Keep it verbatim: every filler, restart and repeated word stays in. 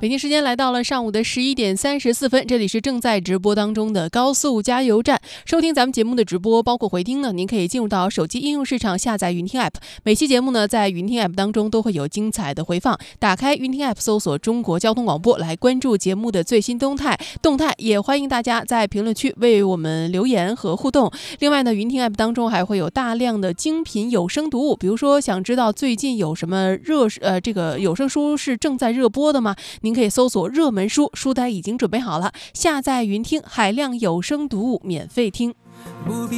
北京时间来到了上午的十一点三十四分，这里是正在直播当中的高速加油站。收听咱们节目的直播，包括回听呢，您可以进入到手机应用市场下载云听 App。每期节目呢，在云听 App 当中都会有精彩的回放。打开云听 App， 搜索中国交通广播，来关注节目的最新动态。动态也欢迎大家在评论区为我们留言和互动。另外呢，云听 App 当中还会有大量的精品有声读物，比如说想知道最近有什么热呃这个有声书是正在热播的吗？您可以搜索热门书，书单已经准备好了，下载云听海量有声读物免费听。